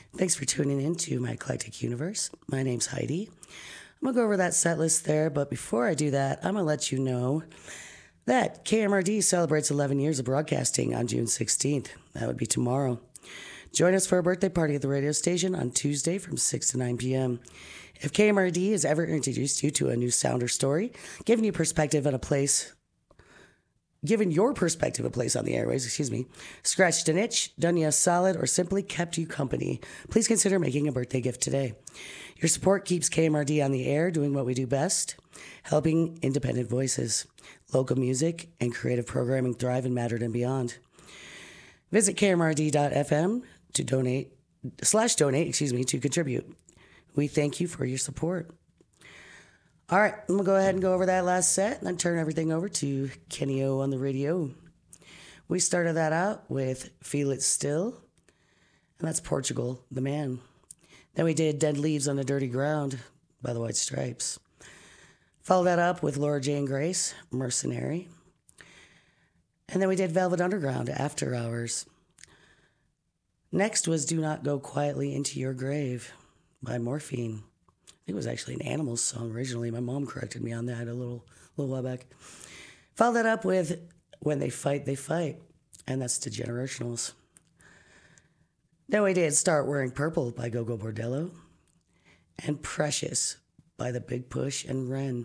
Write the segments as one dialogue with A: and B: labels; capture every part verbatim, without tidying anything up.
A: Thanks for tuning in to my eclectic universe. My name's Heidi. I'm going to go over that set list there, but before I do that, I'm going to let you know that K M R D celebrates eleven years of broadcasting on June sixteenth. That would be tomorrow. Join us for a birthday party at the radio station on Tuesday from six to nine p.m. If K M R D has ever introduced you to a new sound or story, giving you perspective on a place, given your perspective a place on the airways, excuse me, scratched an itch, done you a solid, or simply kept you company, please consider making a birthday gift today. Your support keeps K M R D on the air, doing what we do best, helping independent voices, local music, and creative programming thrive in Madrid and beyond. Visit K M R D dot F M to donate, slash donate, excuse me, to contribute. We thank you for your support. All right, I'm going to go ahead and go over that last set and then turn everything over to Kenny O on the radio. We started that out with Feel It Still, and that's Portugal, the Man. Then we did Dead Leaves on the Dirty Ground by the White Stripes. Followed that up with Laura Jane Grace, Mercenary. And then we did Velvet Underground, After Hours. Next was Do Not Go Quietly Into Your Grave by Morphine. I think it was actually an Animals song originally. My mom corrected me on that a little, little while back. Followed that up with When They Fight, They Fight, and that's the Generationals. Then we did Start Wearing Purple by Gogo Bordello, and Precious by The Big Push and Ren.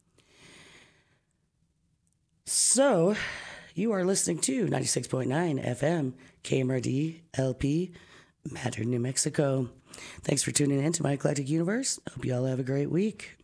A: So, you are listening to ninety-six point nine F M, K M R D, L P, Madrid, New Mexico. Thanks for tuning in to my eclectic universe. Hope you all have a great week.